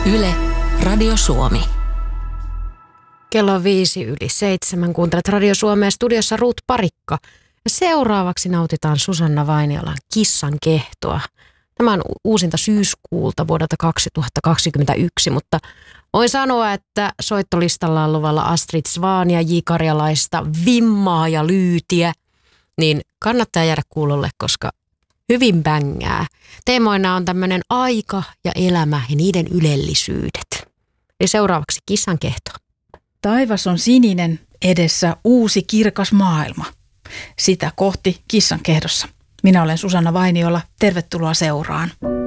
Yle, Radio Suomi. Kello on 5:05. Kuuntelet Radio Suomea, studiossa Ruut Parikka. Ja seuraavaksi nautitaan Susanna Vainiolan Kissan kehtoa. Tämä on uusinta syyskuulta vuodelta 2021, mutta voin sanoa, että soittolistalla on luvalla Astrid Svania, J. Karjalaista, Vimmaa ja Lyytiä. Niin kannattaa jäädä kuulolle, koska hyvin bängää. Teemoina on tämmöinen aika ja elämä ja niiden ylellisyydet. Eli seuraavaksi Kissan kehto. Taivas on sininen, edessä uusi kirkas maailma. Sitä kohti Kissan kehdossa. Minä olen Susanna Vainiola, tervetuloa seuraan.